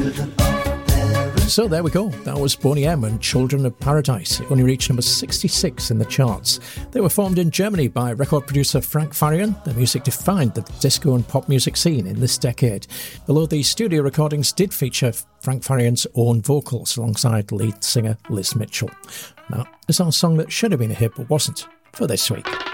So there we go. That was Boney M and Children of Paradise. It only reached number 66 in the charts. They were formed in Germany by record producer Frank Farian. Their music defined the disco and pop music scene in this decade, although the studio recordings did feature Frank Farian's own vocals alongside lead singer Liz Mitchell. Now, it's our song that should have been a hit but wasn't for this week.